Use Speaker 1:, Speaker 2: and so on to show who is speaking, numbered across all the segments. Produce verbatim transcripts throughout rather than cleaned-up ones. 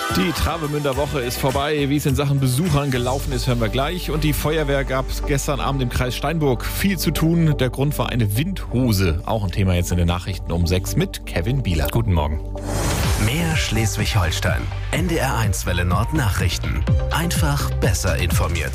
Speaker 1: Die Travemünder Woche ist vorbei. Wie es in Sachen Besuchern gelaufen ist, hören wir gleich. Und die Feuerwehr gab es gestern Abend im Kreis Steinburg viel zu tun. Der Grund war eine Windhose. Auch ein Thema jetzt in den Nachrichten um sechs mit Kevin Bieler.
Speaker 2: Guten Morgen.
Speaker 3: Mehr Schleswig-Holstein. N D R eins Welle Nord Nachrichten. Einfach besser informiert.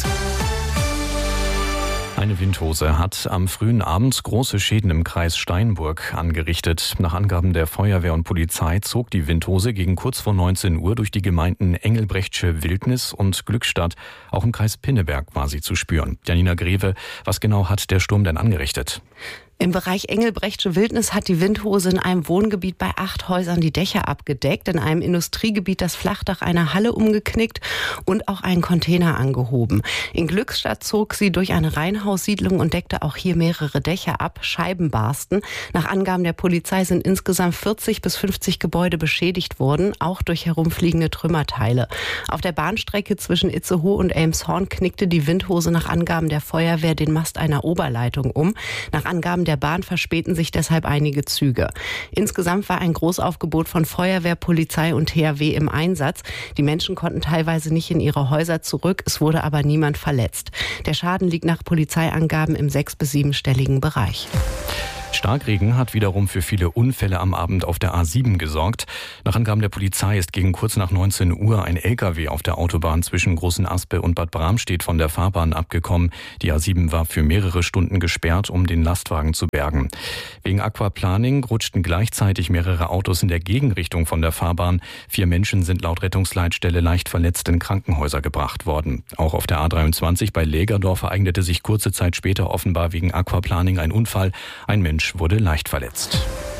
Speaker 2: Eine Windhose hat am frühen Abend große Schäden im Kreis Steinburg angerichtet. Nach Angaben der Feuerwehr und Polizei zog die Windhose gegen kurz vor neunzehn Uhr durch die Gemeinden Engelbrechtsche Wildnis und Glückstadt. Auch im Kreis Pinneberg war sie zu spüren. Janina Greve, was genau hat der Sturm denn angerichtet?
Speaker 4: Im Bereich Engelbrechtsche Wildnis hat die Windhose in einem Wohngebiet bei acht Häusern die Dächer abgedeckt, in einem Industriegebiet das Flachdach einer Halle umgeknickt und auch einen Container angehoben. In Glückstadt zog sie durch eine Reihenhaussiedlung und deckte auch hier mehrere Dächer ab, Scheiben barsten. Nach Angaben der Polizei sind insgesamt vierzig bis fünfzig Gebäude beschädigt worden, auch durch herumfliegende Trümmerteile. Auf der Bahnstrecke zwischen Itzehoe und Elmshorn knickte die Windhose nach Angaben der Feuerwehr den Mast einer Oberleitung um. Nach Angaben der Bahn verspäten sich deshalb einige Züge. Insgesamt war ein Großaufgebot von Feuerwehr, Polizei und T H W im Einsatz. Die Menschen konnten teilweise nicht in ihre Häuser zurück, es wurde aber niemand verletzt. Der Schaden liegt nach Polizeiangaben im sechs- bis siebenstelligen Bereich.
Speaker 2: Starkregen hat wiederum für viele Unfälle am Abend auf der A sieben gesorgt. Nach Angaben der Polizei ist gegen kurz nach neunzehn Uhr ein L K W auf der Autobahn zwischen Großen Aspe und Bad Bramstedt von der Fahrbahn abgekommen. Die A sieben war für mehrere Stunden gesperrt, um den Lastwagen zu bergen. Wegen Aquaplaning rutschten gleichzeitig mehrere Autos in der Gegenrichtung von der Fahrbahn. Vier Menschen sind laut Rettungsleitstelle leicht verletzt in Krankenhäuser gebracht worden. Auch auf der A dreiundzwanzig bei Lägerdorf ereignete sich kurze Zeit später offenbar wegen Aquaplaning ein Unfall. Ein Mensch wurde leicht verletzt.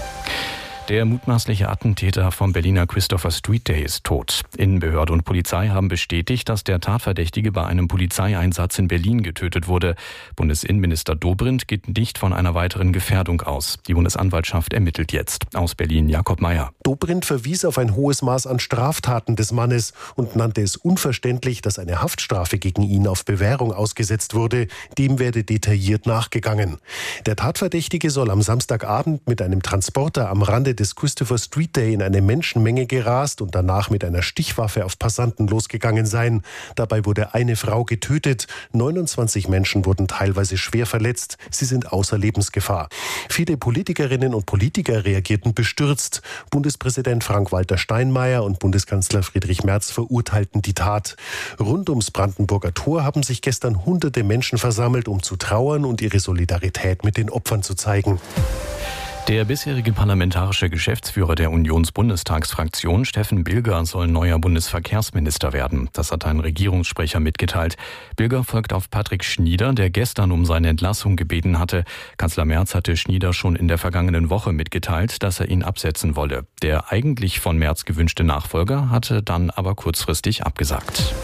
Speaker 2: Der mutmaßliche Attentäter vom Berliner Christopher Street Day ist tot. Innenbehörde und Polizei haben bestätigt, dass der Tatverdächtige bei einem Polizeieinsatz in Berlin getötet wurde. Bundesinnenminister Dobrindt geht nicht von einer weiteren Gefährdung aus. Die Bundesanwaltschaft ermittelt jetzt. Aus Berlin Jakob Meyer.
Speaker 5: Dobrindt verwies auf ein hohes Maß an Straftaten des Mannes und nannte es unverständlich, dass eine Haftstrafe gegen ihn auf Bewährung ausgesetzt wurde. Dem werde detailliert nachgegangen. Der Tatverdächtige soll am Samstagabend mit einem Transporter am Rande des Christopher Street Day in eine Menschenmenge gerast und danach mit einer Stichwaffe auf Passanten losgegangen sein. Dabei wurde eine Frau getötet, neunundzwanzig Menschen wurden teilweise schwer verletzt. Sie sind außer Lebensgefahr. Viele Politikerinnen und Politiker reagierten bestürzt. Bundespräsident Frank-Walter Steinmeier und Bundeskanzler Friedrich Merz verurteilten die Tat. Rund ums Brandenburger Tor haben sich gestern hunderte Menschen versammelt, um zu trauern und ihre Solidarität mit den Opfern zu zeigen.
Speaker 2: Der bisherige parlamentarische Geschäftsführer der Unionsbundestagsfraktion, Steffen Bilger, soll neuer Bundesverkehrsminister werden. Das hat ein Regierungssprecher mitgeteilt. Bilger folgt auf Patrick Schnieder, der gestern um seine Entlassung gebeten hatte. Kanzler Merz hatte Schnieder schon in der vergangenen Woche mitgeteilt, dass er ihn absetzen wolle. Der eigentlich von Merz gewünschte Nachfolger hatte dann aber kurzfristig abgesagt.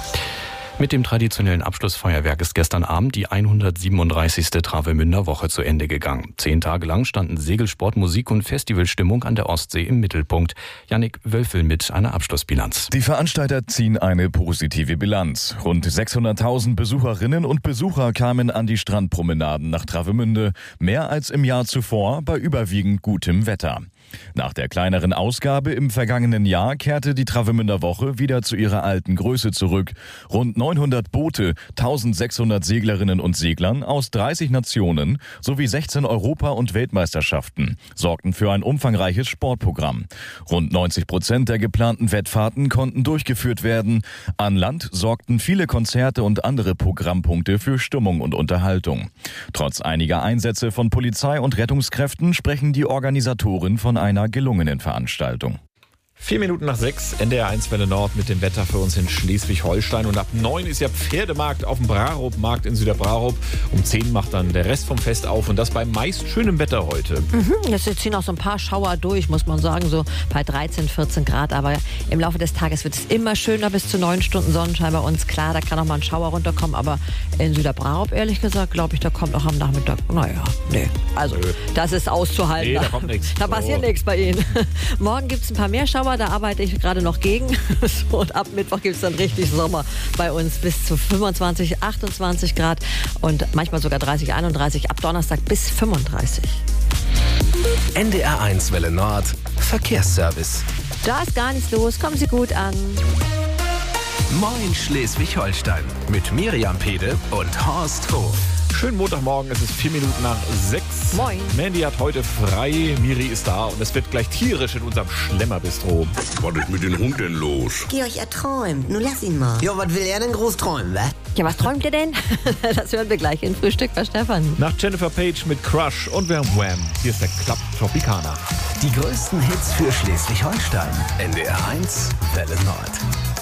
Speaker 2: Mit dem traditionellen Abschlussfeuerwerk ist gestern Abend die hundertsiebenunddreißigste Travemünder Woche zu Ende gegangen. Zehn Tage lang standen Segelsport, Musik und Festivalstimmung an der Ostsee im Mittelpunkt. Jannik Wölfel mit einer Abschlussbilanz.
Speaker 6: Die Veranstalter ziehen eine positive Bilanz. Rund sechshunderttausend Besucherinnen und Besucher kamen an die Strandpromenaden nach Travemünde. Mehr als im Jahr zuvor bei überwiegend gutem Wetter. Nach der kleineren Ausgabe im vergangenen Jahr kehrte die Travemünder Woche wieder zu ihrer alten Größe zurück. Rund neunhundert Boote, eintausendsechshundert Seglerinnen und Seglern aus dreißig Nationen sowie sechzehn Europa- und Weltmeisterschaften sorgten für ein umfangreiches Sportprogramm. Rund neunzig Prozent der geplanten Wettfahrten konnten durchgeführt werden. An Land sorgten viele Konzerte und andere Programmpunkte für Stimmung und Unterhaltung. Trotz einiger Einsätze von Polizei und Rettungskräften sprechen die Organisatoren von einer gelungenen Veranstaltung.
Speaker 1: Vier Minuten nach sechs, N D R eins Welle Nord mit dem Wetter für uns in Schleswig-Holstein. Und ab neun ist ja Pferdemarkt auf dem Brarup-Markt in Süderbrarup. Um zehn macht dann der Rest vom Fest auf und das bei meist schönem Wetter heute.
Speaker 7: Mhm, jetzt ziehen auch so ein paar Schauer durch, muss man sagen, so bei dreizehn, vierzehn Grad. Aber im Laufe des Tages wird es immer schöner, bis zu neun Stunden Sonnenschein bei uns. Klar, da kann auch mal ein Schauer runterkommen, aber in Süderbrarup, ehrlich gesagt, glaube ich, da kommt auch am Nachmittag, naja, nee. Also, Nö. das ist auszuhalten.
Speaker 1: Nee, da kommt nichts.
Speaker 7: Da passiert oh. nichts bei Ihnen. Morgen gibt es ein paar mehr Schauer. Da arbeite ich gerade noch gegen. Und ab Mittwoch gibt es dann richtig Sommer bei uns bis zu fünfundzwanzig, achtundzwanzig Grad und manchmal sogar dreißig, einunddreißig, ab Donnerstag bis fünfunddreißig.
Speaker 3: N D R eins Welle Nord Verkehrsservice.
Speaker 7: Da ist gar nichts los. Kommen Sie gut an.
Speaker 3: Moin Schleswig-Holstein mit Miriam Pede und Horst Hof.
Speaker 1: Schönen Montagmorgen, es ist vier Minuten nach sechs.
Speaker 7: Moin.
Speaker 1: Mandy hat heute frei, Miri ist da und es wird gleich tierisch in unserem Schlemmerbistro.
Speaker 8: Was ist mit dem Hund denn los?
Speaker 9: Georg, er träumt. Nun lass ihn mal.
Speaker 10: Ja, was will er denn groß träumen, wa?
Speaker 7: Ja, was träumt ihr denn? Das hören wir gleich in Frühstück bei Stefan.
Speaker 1: Nach Jennifer Page mit Crush und wir haben Wham. Hier ist der Club Tropicana.
Speaker 3: Die größten Hits für Schleswig-Holstein. N D R eins, Welle Nord.